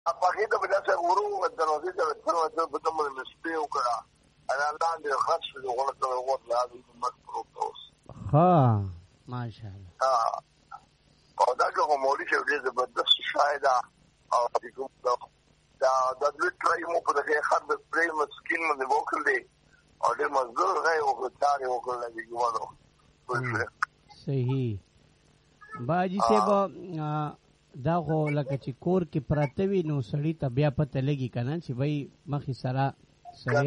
پاکې ته بل څه ورو دروازې ته ورته په کومه مسپې وکړه انا لاندې خاص له غلطه ووت لازم مت پروتوس ها ماشاءالله او دا کوم مولوی چې دې زبردست شاهد او دې کوم دا د لټرای مو په دغه خد پریم سکین باندې وکړلې او دې مزدور غي او کار وکړل دې ګوانو صحیح باجی صاحب دا خو لکه چې کور کې پراته وي نو سړی ته بیا پته لګي کنه چې بھائی مخې سره سړی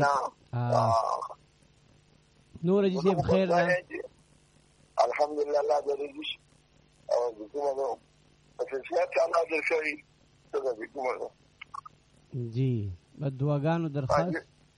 نور جی صاحب خیر ده الحمدلله الله دې او کومه په سیاست الله دې شي څنګه کومه جی بد دعاګانو درخواست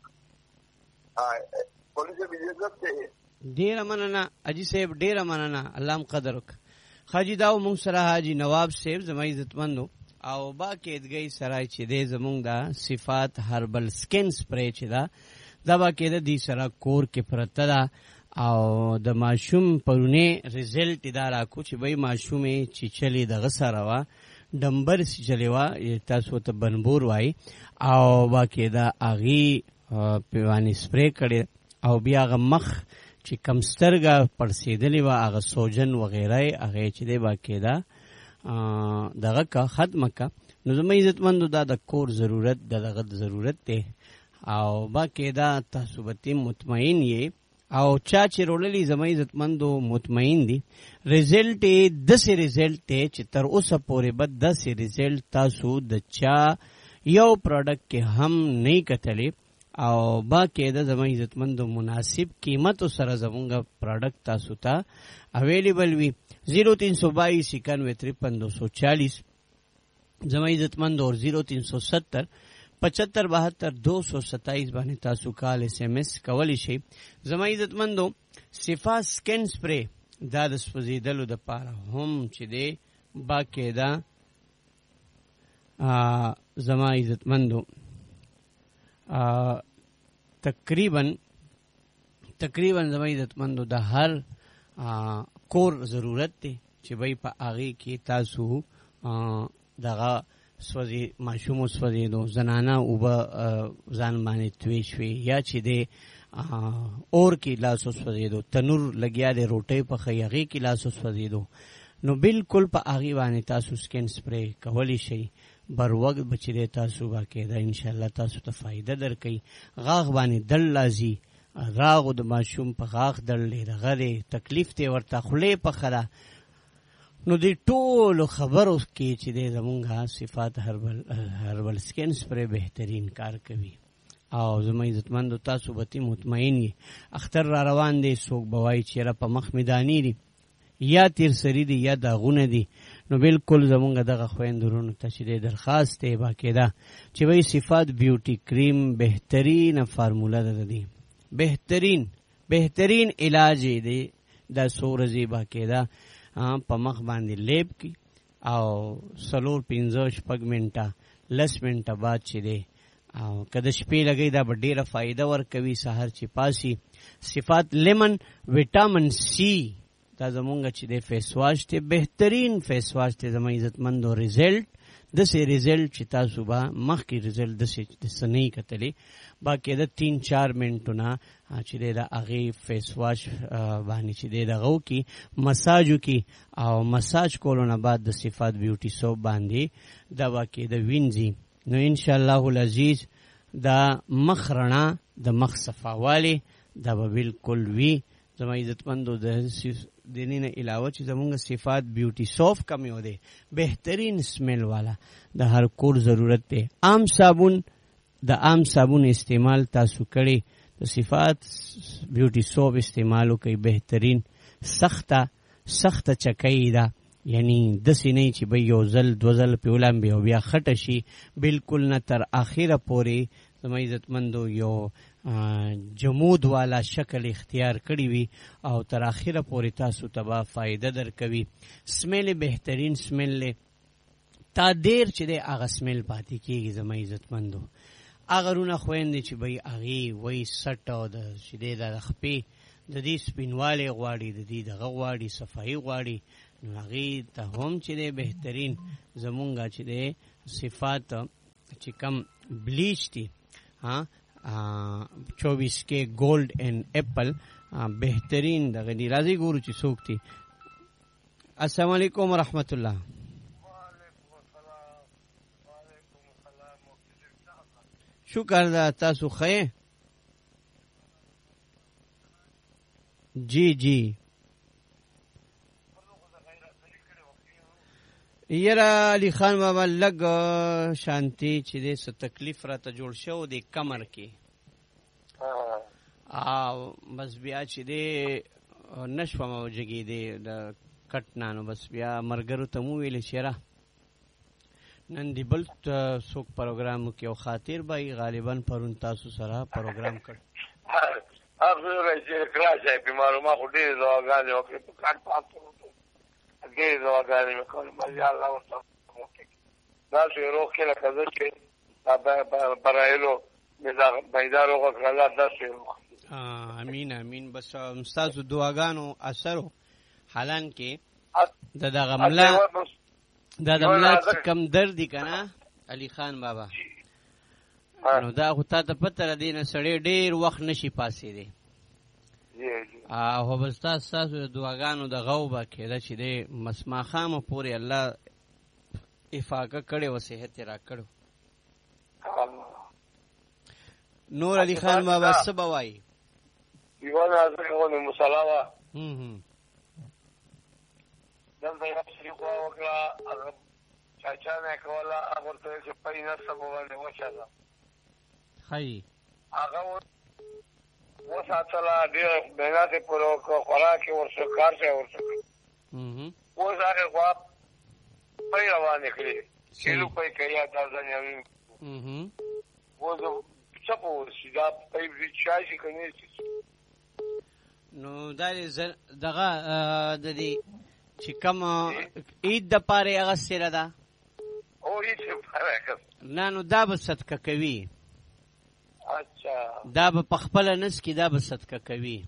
پولیس به عزت ته ډیر مننه اجي صاحب ډیر مننه الله قدر وک حاجی داو مونږ سره حاجی نواب صاحب زما عزتمندو او با کېدګي سره چې دې زمونږ دا صفات هربل سکین سپری چې دا با کېد دي سره کور کې پرته دا او د ماشوم پرونه ریزلټ اداره کو چې به ماشوم چې چلی دغه سره وا ډمبر چې چلی وا تاسو ته بنبور وای او با کېد اغي پیوانی سپری کړي او بیا غ مخ چې کمسترګه پړسیدلی و هغه سوجن وغیره هغه چې دی باقی دا دغه کا ختمه کا نو زما عزتمندو دا د کور ضرورت دغه ضرورت دی او باقی دا تاسو به مطمئن یې او چا چې روللی زما عزتمندو مطمئن دي ریزلټ د سه ریزلټ چې تر اوسه پورې بد د سه ریزلټ تاسو د چا یو پروډکټ کې هم نه کتلې او باقی دا زما عزتمندو مناسب قیمت سره زمونږه پروډکټ تاسو ته اویلیبل وي 0322915340 زما عزتمندو اور 0370 757227 باندې تاسو کال اس ام اس کولی شئ زما عزتمندو صفا سکین سپری دا د سوزیدلو د پاره هم چې دی باقی دا زما عزتمندو تقریبا زما عزتمندو د هر کور ضرورت دی چې بای په هغه کې تاسو دغه سوځي ماشوم سوځي دو زنانه او ځان باندې توي شوي یا چې دی اور کې لاس سوځي دو تنور لګیا دی روټي په خیغه کې لاس سوځي دو نو بالکل په هغه باندې تاسو سکین سپری کولی شئ بر وخت بچی تاسو باقاعده ان شاء الله تاسو ته فائدہ درکې غاغ باندې دل لازي راغو د ماشوم په غاغ دل لري تکلیف ته ورته خله په خره نو دی ټول خبرو کې چې د زمونږه صفات هربل سکین سپری بهترین کار کوي او زما عزتمندو تاسو به مطمئن یې اختر را روان دي څوک بوای چې را په مخ میدانی دي یا تیر سری دي یا داغونه دي نو بالکل زمونږ دغه خويندرونو ته چې درخواست دی باقاعده چې وای صفات بیوټی کریم بهترین فارمولا ده دی بهترین علاج دی د سورزي باقاعده په مخ باندې لیب کی او سلور 15 منټه لس منټه بعد چې دی او کله شپې لګي دا ډیره فائدہ ور کوي سحر چې پاسي صفات لیمن وټامین سی دا زمونږ چې د فیس واش ته بهترین فیس واش ته زموږ عزتمندو ریزلټ د سه ریزلټ چې تاسو به مخکې ریزلټ د سنې کتلې باقي د 3-4 منټونه چې د هغه فیس واش باندې چې دغه کی مساجو کی او مساج کولو نه بعد د صفات بیوټي سوپ باندې دا باقي د وینځي نو ان شاء الله العزیز دا مخرنا د مخ صفاواله دا به بالکل وی زما عزتمندو د دینه علاوه چې زمونږ صفات بیوټي سوف کم یو دی بهترین سمیل والا د هر کور ضرورت دی عام صابون استعمال تاسو کړي د صفات بیوټي سوف استعمالو کوي بهترین سخت چکای دا یعنی د سینې چې به یو ځل دوزل پیولم به بیا خټه شي بالکل نه تر اخره پورې زما عزتمندو یو جمود والا شکل اختیار کړی وي او تر اخره پورې تاسو ته به فائدہ درکوي سمیل بهترین سمیل له تا دیر چې د هغه سمیل پاتې کیږي زما عزتمندو اگرونه خويندې چې به هغه وای سټو د شیدې د خپې د دې سپینواله غواړي د دې دغه غواړي صفائی غواړي نو هغه ته هم چې د بهترین زمونږه چې د صفات چې کم بلیچ دي 24 کې ګولډ اینڈ اپل بهترین دغه دی. راځي ګورو چې څوک دي. السلام علیکم ورحمت الله. شکر دا تاسو خیر. جی یرا علی خان بابا لګ شانتی چې دې څه تکلیف را ته جوړ شو د کمر کې بس بیا چې دې نشوم او جګې دې د کټنانو بس بیا مرګرو ته مو ویل شي را نن دی بل څوک پروګرام کې او خاطر بای غالبا پرون تاسو سره پروګرام کړ. افزر چې کراچۍ په معلومه خو ډېر ځواګانې وکړې په کټ پاتې ډېر ځواګانې مې کولې مزه الله ورته داسې روغ کې لکه زه چې برایلو پیدا روغ کړه داسې روغ. امین بس ستاسو دعاګانو اثر حالان کې د دغه ملا کم درد دی کنه علی خان بابا نو دا خو تا ته پته را دی نه سړی ډېر وخت نشي پاسېدی خو بس ستاسو د دعاګانو د غو به کېده چې دی ماښامه پورې الله افاقه کړې و صحت یې را کړو. نور علی خان بابا څه به وایي؟ یوه نازکه غوندې مسله وه دلته یو سړي خوا وکړه هغه چاچا نه یې کوله هغه ورته ویل چې پۍ نسته به باندې وچه ده ښایي هغه وساتله ډېر محنت یې پورې وکړه خوراک یې ورسو کار یې ورسو کړ اوس هغې خوا پۍ روانې کړې کیلو پۍ کوي دا ځنې اوس څه به وشي دا پۍ چای شي که نه شي نو دا دغه د دې چې کوم عید د پاره اغستله ده نه نو دا به صدقه کوي دا به په خپله نس کې دا به صدقه کوي.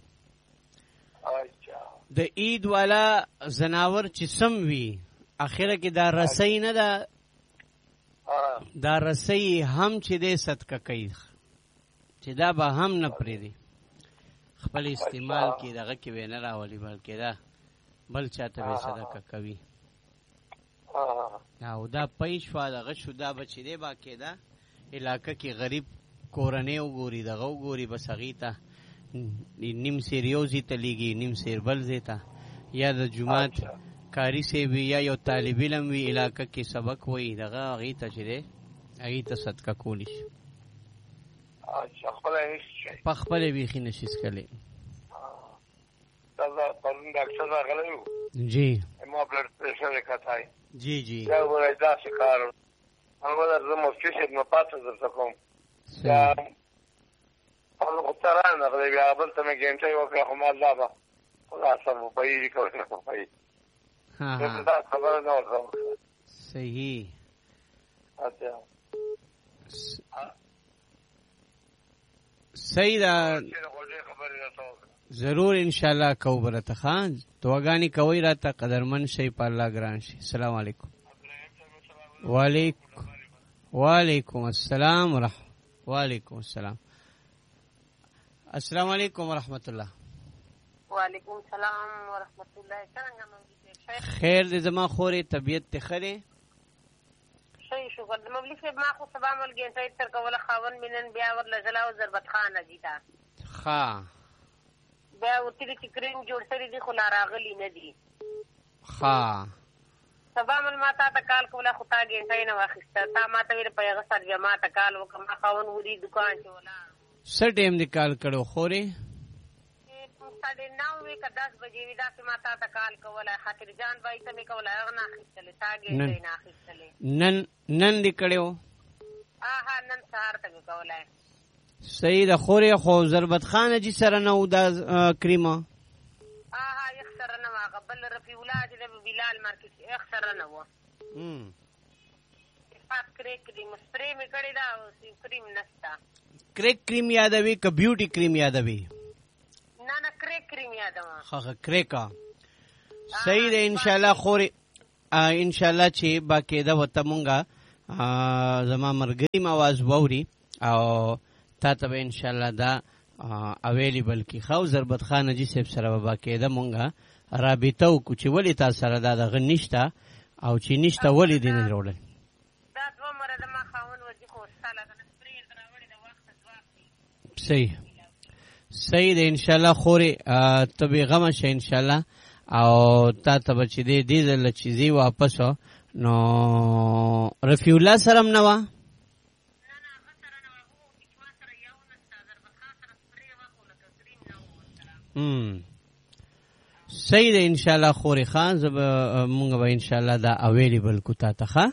د عید والا زناور چې سم وي اخره کې دا رسۍ نه ده دا رسۍ هم چې دی صدقه کوي چې دا به هم نه پرېږدي خپل استعمال کې دغه کې به نه راولي بلکې دا بل چاته به صدقه کوي. او دا پۍ شوه دغه شو دا به چې دی باقاعده علاقه کې غریب کورنۍ وګوري دغه وګوري بس هغې ته نیم سیر یو ځای ته لیږي نیم سیر بل ځای ته یا د جومات کاري صاحب وي یا یو طالب علم وي علاقه کې سبق وایي دغه هغې ته چې دی هغې ته صدقه کولی شي په خپله یې بیخي نه شي څکلی. پرون ډاکټر راغلی و جی ما بلډ پریشر یې کتای جی دا وایي داسې کار البته زه مفتي صاحب نه پاته درته کوم بیا خو ته رانغلی بیا بل ته مې ګنټۍ وکړه خو ما دا به خدا سر به پهېږي که نه به پهېږي دا خبره نه ورته وکړه صحیح صحیح ده ضرور انشاءالله کو برته خان دعاګانې کوئ راته قدرمن شئ په الله ګران شي. السلام علیکم. وعلیکم السلام وعلیکم السلام. السلام علیکم ورحمت الله. وعلیکم السلام ورحمت الله. څنګه مولوي خیر دې زما خورې طبیعت ته ښه دی؟ صحیح شکر د مولوي صاحب ما خو سبا ملګرتۍ تر کوله خاوند مې نن بیا ورلږله او ضربت خان حاجي ته ښه بیا ورته چې کریم جوړ سوي دي خو لا راغلي نه دي ښه سبا مل ما تا ته کال کوله خو تا ګنټۍ نه واخیسته تا ما ته ویل په هغه سر بیا ما ته کال وکړه ما خاوند ودي دکان چې ولاړ څه ټایم دې کال کړو خورې 9:30 که 10 بجې وي داسې ما تا ته کال کولی خاطر جان بای ته مې کولی هغه نه اخیستلې تا ګنټۍ نه اخیستلې نن دې کړی و نن سهار ته مې کولی صحیح ده خورې خو ضربت خان حاجي سره نه و دا کریمه یخ سره نه و هغه بل رفیع الله چې د بلال مارکېټ یخ سره نه و اتفاق کریک کریم سپرې مې کړې ده او کریم نشته کریک کریم یادوي که بیوټي کریم یادوي نه کریک کریم یادوه ښه کریکا صحیح ده انشاءالله خورې انشاءالله چې باقاعده ورته مونږه زما مرګري مواز ووري او تا ته به ان شاء الله دا اویلیبل کی خو ضربت خان نجی صاحب سره باقاعده مونږه رابطه وکړو چې ولې تاسو سره دا دغه نشته او چې نشته ولې دې نه وروړل. دا دوه مره د ما خاون ورځي خو ساله د سپرین راوړي د وخت ځواک دی. صحیح دی ان شاء الله خوري ته به غم شه ان شاء الله او تا ته به چې دې ځل چیزي واپس نو رفیع الله سره نه و صحیح دی ان شاء الله خوري خان زب مونږ به ان شاء الله دا اویلیبل کو تا ته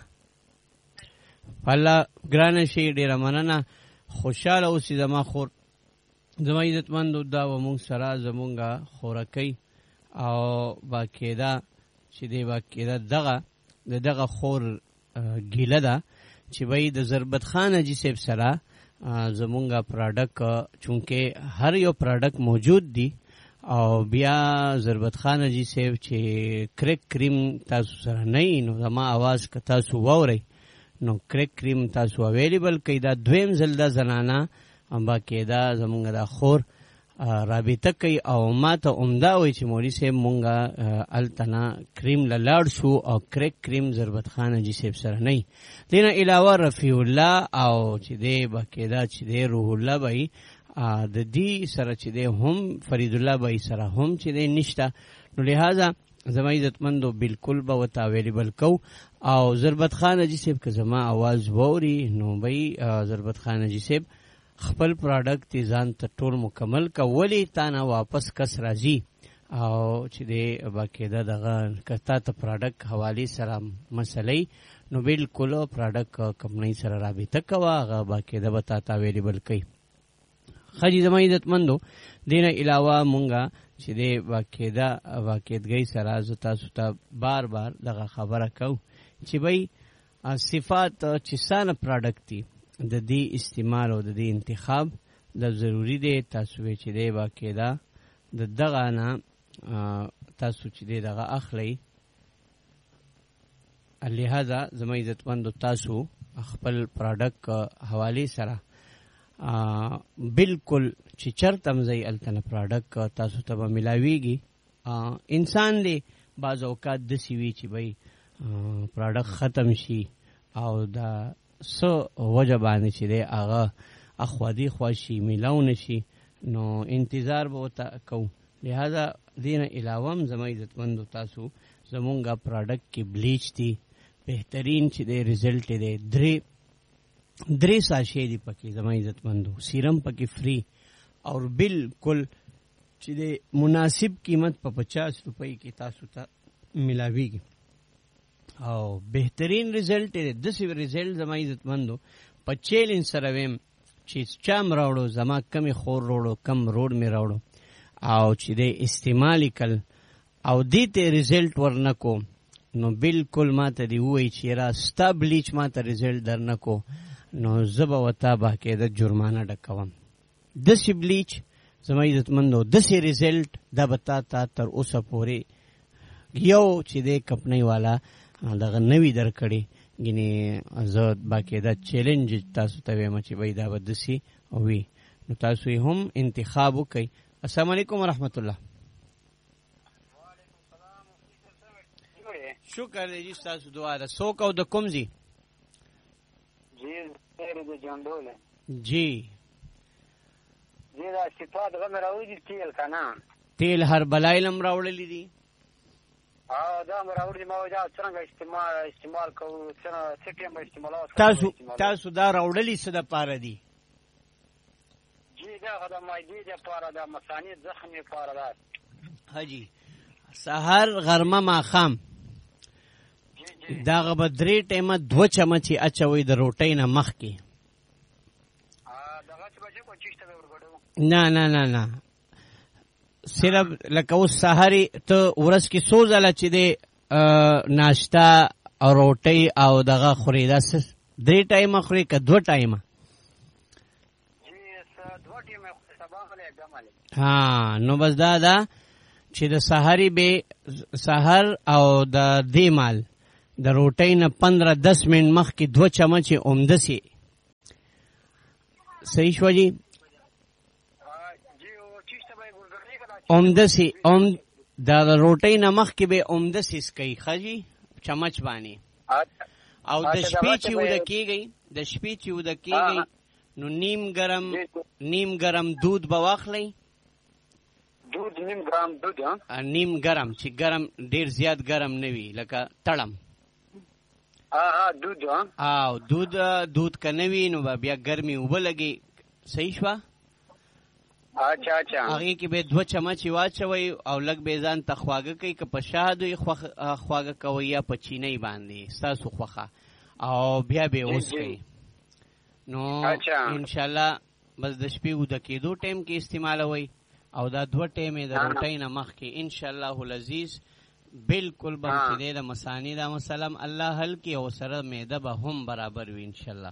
الله ګرانه شي ډیره مننه خوشاله اوسې زما خور زما عزتمندو دا و مونږ سره زمونږه خورکۍ او باقاعده چې دی باقاعده دغه خور ګیله ده چې بای د ضربت خان حاجي صاحب سره زمونږه پراډکټ چونکه هر یو پراډکټ موجود دی او بیا ضربت خان حاجي صاحب چې کریک کریم تاسو سره نه نو زما आवाज که تاسو وورئ نو کریک کریم تاسو اویلیبل کړئ. دا دویم ځل د زنانه باقاعده زمونږ د خور رابطه کوي او ما ته عمده وایي چې مولوي صاحب مونږه التنا کریم لاړ شو او کریک کریم ضربت خان حاجي صاحب سره نه دینه علاوه رفیع الله او چې دی باقاعده چې دی روح الله بای د دې سره چې دی هم فرید الله بای سره هم چې دی نشته نو لہذا زما عزتمندو بالکل به وته اویلیبل کو او ضربت خان حاجي صاحب که زما आवाज ووري نو بای ضربت خان حاجي صاحب خپل پراډکټ ځان ته ټول مکمل کولی تا نه واپس کس راځي او چې دی باقاعده دغه کتا ته پراډکټ حوالی سره مسلې نو بالکل پراډکټ کمپنۍ سره رابطه کوه هغه باقاعده به تا ته اویلیبل کوي. خجی زما عزتمندو دینه علاوه مونږه چې دی واقعیتګۍ سره زه تاسو ته بار بار دغه خبره کو چې بای صفات چې سانه پراډکټ دي د دې استعمال او د دې انتخاب د ضروری دی تاسو چې دی باقاعده د دغه نه تاسو چې دی دغه اخلي لہذا زما عزتمندو تاسو خپل پراډکټ حواله سره بالکل چې چرته مزي التنه پراډکټ تاسو ته به ملاويږي. انسان دی بعض اوقات د سیوی چې بای پراډکټ ختم شي او دا سو وجه باندې چې دی هغه اخوادي خواشي ملاو نشي نو انتظار به وته کو. لہذا دینه علاوه زما عزتمندو تاسو زمونږه پراډکټ کې بلیچ دی بهترین چې دی رزلټ دی درې ساشې دی پکې زما عزتمندو سیرم پکې فری او بالکل چې دی مناسب قیمت په 50 روپۍ کې تاسو ته ملاويږي او بهترین رزلټ دی. د سی رزلټ زما عزتمندو په چیلنج سره ویم چې چام راوړو زما کمی خور روړو کم روډ می راوړو او چې دی استعمال کل او دې ته رزلټ ورنکو نو بالکل ما ته دی وای چې را ستا بلیچ ما ته رزلټ درنکو نو زبا وتا باقاعده جرمانه ډکوم. د سی بلیچ زما عزتمندو د سی رزلټ د بتا تا تر اوسه پورې یو چې دی کمپنۍ والا دغه نوی درکړي ګینه زه باقاعده چیلنج تاسو ته وایم چې وای دا ودسی او وی نو تاسو هم انتخاب وکئ. السلام علیکم ورحمت الله. شکر دی جی تاسو دعا ده سو کو د کوم زی جی خیر د جندول جی دا صفات غم راوړي تیل کنه تیل هر بلایلم راوړلی دي دا راوړي ما دا څنګه استعمال کوو څنګه سټیم استعمالات تاسو دا راوړلی څه د پاره دي جی دا غدا مایدی د پاره د مسانی زخمی پاره ده حاجی سحر غرمه ما خام دا غب درې ټیمه 2 چمچي اچوي د روټۍ نه مخ کې نه صرف لکه اوس سحری ته ورځ کې څو ځله چې دی ناشته او روټۍ او دغه خوري دا 3 ټایمه خوري که 2 ټایمه نو بس دا چې د سحری به سحر او د دیمال د روټۍ نه 15-10 منټ مخکې 2 چمچې اومدسې صحیح شو جی اومدسې دا د روټۍ نه مخکې به اومدسې سکئ ښه جي چمچ باندې او د شپې چې وده کېږئ نو نیم ګرم دود به واخلئ نیم ګرم چې ګرم ډیر زیات ګرم نه وي لکه تړم او دود که نه وي نو بیا ګرمې اوبه لګي صحیح شوه هغې کې به 2 چمچې واچوئ او لږ به ځان ته خواږه کوئ که په شهدو یې خواږه کوئ یا په چینۍ باندې ستاسو خوښه او بیا به وڅښئ نو انشاءالله بس د شپې اوده کېدو ټایم کې استعمالوئ او دا 2 ټایمې د روټۍ نه مخکې انشاءالله العزیز بالکل به چې دی د مثانې دا مسله الله حل کړي او سره معده به هم برابر وي انشاءالله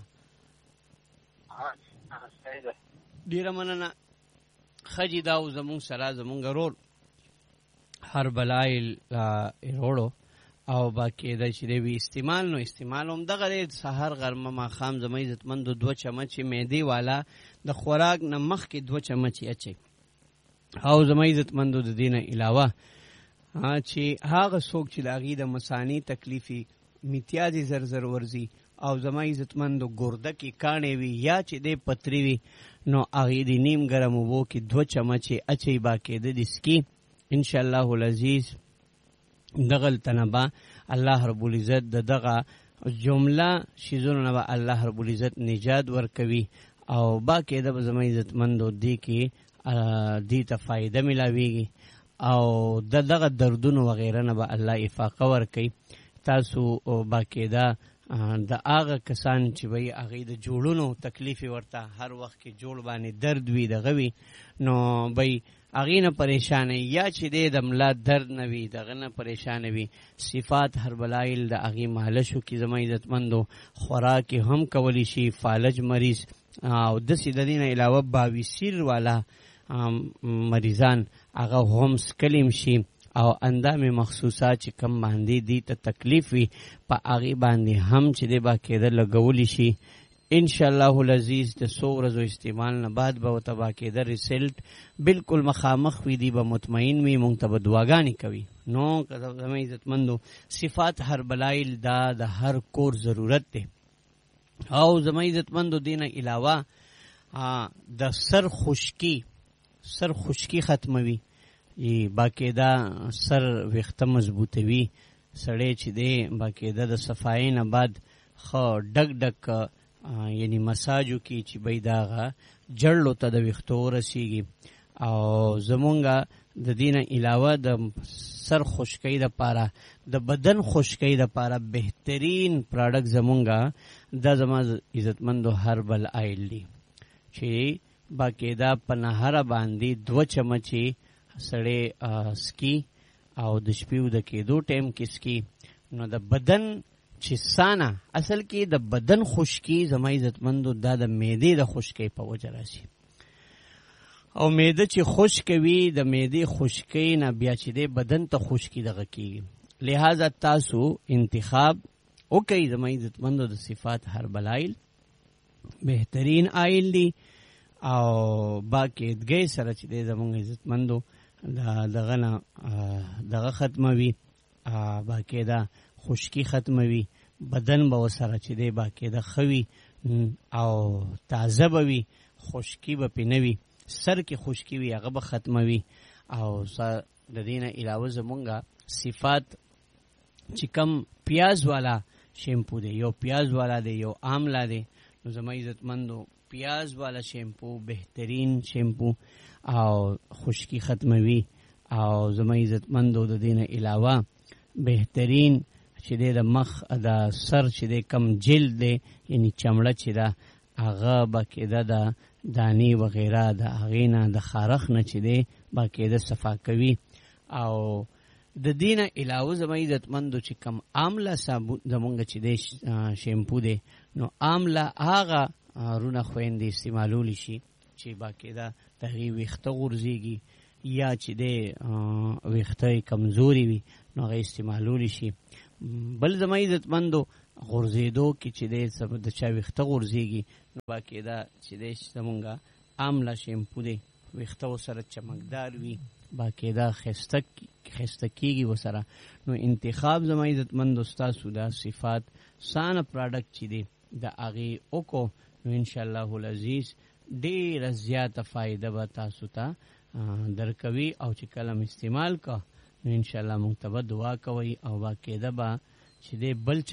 ډېره مننه ښه جي دا زمونږ سره زمونږ رول هر بلایل ایروړو او باقی دا چې دی وي استعمال نو استعمال هم دغه دی سهار غرمه ماښام زما عزتمندو 2 چمچې معدې والا د خوراک نه مخکې 2 چمچې اچئ او زما عزتمندو د دې نه علاوه چې هغه څوک چې د هغې د مثانې تکلیفي میتیازې زر ورځي او زما عزتمندو ګرده کې کاڼې وي یا چې دی پتري وي نو هغې د نیم ګرم اوبو کې 2 چمچې اچئ باقاعده د سکي انشاءالله العزیز دغلته نه به الله رب العزت د دغه جمله شیزونو نه به الله رب العزت نجات ورکوي او باقاعده به زما عزتمندو دې کې دې ته فایده ملاویږي او دغه دردونو وغیره نه به الله افاقه ورکوي تاسو باقاعده د هغه کسان چې به یې هغې د جوړونو تکلیف ورته هر وخت کې جوړ باندې درد وي دغه وي نو به هغې نه پریشانه یا چې دی د ملا درد نه وي دغه نه پریشانه وي صفات هر بلایل د هغې مالشو کې زما عزتمندو خوراک یې هم کولی شي فالج مریض او داسې د دې نه علاوه باویسیر والا مریضان هغه هم سکلیم شي او اندام مخصوصات چې کم باندې دی ته تکلیف وي په هغې باندې هم چې دی باقاعده لګولی شي انشاءالله العزیز د څو ورځو استعمال نه بعد به ورته باقاعده ریسلټ بالکل مخامخ وي دی به مطمئن وي مونږ ته به دعاګانې کوي نو زما عزتمندو صفات هر بلایل دا د هر کور ضرورت دی او زما عزتمندو دې نه علاوه د سر خشکی ختموي باقاعده سر ویښته مضبوطوي سړی چې دی باقاعده د صفایۍ نه بعد ښه ډک یعنی مساجو کې چې بی داغه جړلو ته د ویښتو ورسیږي او زمونږه د دې نه علاوه د سر خشکۍ دپاره د بدن خشکۍ دپاره بهترین پراډکټ زمونږه دا زما عزتمندو هربل آیل دی چې باقاعده په نهره باندې 2 چمچې سړی سکي او د شپې د کېدو ټایم کې سکي نو د بدن چې سانه اصل کې د بدن خشکي زما عزتمندو دا د معدې د خشکۍ په وجه راشي او معده چې خشک وي د معدې خشکۍ نه بیا چې دی بدن ته خشکي دغه کېږي لہذا تاسو انتخاب وکئ زما عزتمندو د صفات هر بلایل بهترین آیل دی او باقاعدګۍ سره چې دی زمونږ عزتمندو دغه نه دغه ختموي باقاعده خشکی ختموي بدن به ورسره چې دی باقاعده ښه وي او تازه به وي خشکي به پې نه وي سر کې خشکي وي هغه به ختموي او د دې نه علاوه زمونږه صفات چې کم پیاز والا شیمپو دی یو پیاز والا دی یو آملا دی نو زما عزتمندو پیاز والا شیمپو بهترین شیمپو او خشکی ختموي او زما عزتمندو د دې نه علاوه بهترین چې د مخ د سر چې د کم جلد دی یعنی چمړه چې ده هغه باقاعده د دانې وغیره د هغې نه د خارخ نه چې دی باقاعده صفا کوي او د دې نه علاوه زما عزتمندو چې کم آمله صابون زمونږ چې دی شیمپو دی نو آمله هغه رونه خویندې استعمالولی شي چې باقاعده د هغې ویښته غورځېږي یا چې دی ویښته کمزوري وي نو هغه استعمالولی شي بل زما عزتمندو غورځېدو کې چې د چا ویښته غورځېږي نو باقاعده چې دی زمونږ آمله شیمپو دی ویښته ورسره چمکدار وي باقاعده ښایسته کېږي ورسره. نو انتخاب زما عزتمندو ستاسو دا صفات سانه پراډکټ چې دی د هغې وکړو نو انشاءالله العزیز ډېره زیاته فایده به تاسو ته درکوي او چې کله استعمال کا نو انشاءالله موږ ته به دعا کوئ او باقاعده به چې دی بل